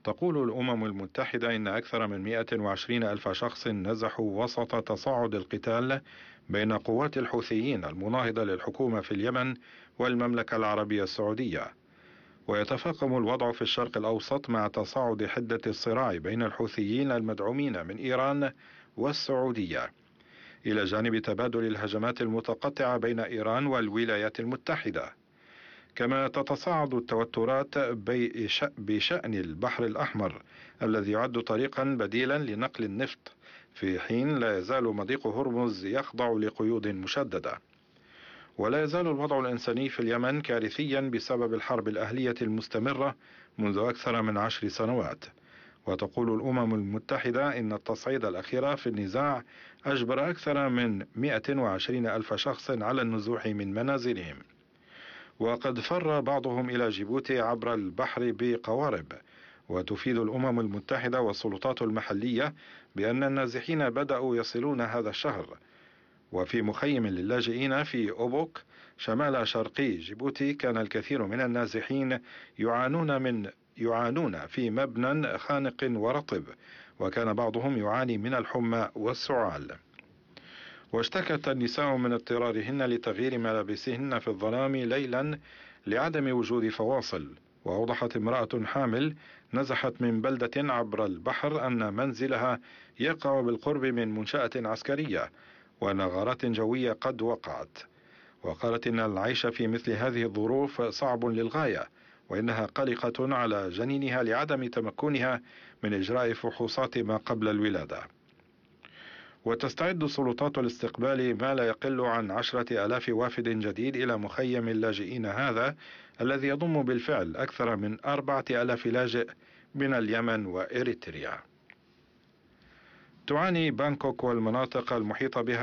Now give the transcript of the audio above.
تقول الأمم المتحدة إن أكثر من 120 ألف شخص نزحوا وسط تصاعد القتال بين قوات الحوثيين المناهضة للحكومة في اليمن والمملكة العربية السعودية. ويتفاقم الوضع في الشرق الأوسط مع تصاعد حدة الصراع بين الحوثيين المدعومين من إيران والسعودية، إلى جانب تبادل الهجمات المتقطعة بين إيران والولايات المتحدة. كما تتصاعد التوترات بشأن البحر الأحمر الذي يعد طريقا بديلا لنقل النفط، في حين لا يزال مضيق هرمز يخضع لقيود مشددة. ولا يزال الوضع الإنساني في اليمن كارثيا بسبب الحرب الأهلية المستمرة منذ أكثر من 10 سنوات. وتقول الأمم المتحدة إن التصعيد الأخير في النزاع أجبر أكثر من 120 ألف شخص على النزوح من منازلهم، وقد فر بعضهم إلى جيبوتي عبر البحر بقوارب. وتفيد الأمم المتحدة والسلطات المحلية بأن النازحين بدأوا يصلون هذا الشهر. وفي مخيم للاجئين في أوبوك شمال شرقي جيبوتي كان الكثير من النازحين يعانون في مبنى خانق ورطب، وكان بعضهم يعاني من الحمى والسعال. واشتكت النساء من اضطرارهن لتغيير ملابسهن في الظلام ليلا لعدم وجود فواصل. وأوضحت امرأة حامل نزحت من بلدة عبر البحر أن منزلها يقع بالقرب من منشأة عسكرية وأن غارات جوية قد وقعت. وقالت إن العيش في مثل هذه الظروف صعب للغاية، وإنها قلقة على جنينها لعدم تمكنها من إجراء فحوصات ما قبل الولادة. وتستعد السلطات لاستقبال ما لا يقل عن 10,000 وافد جديد إلى مخيم اللاجئين هذا، الذي يضم بالفعل أكثر من 4,000 لاجئ من اليمن وإريتريا. تعاني بانكوك والمناطق المحيطة بها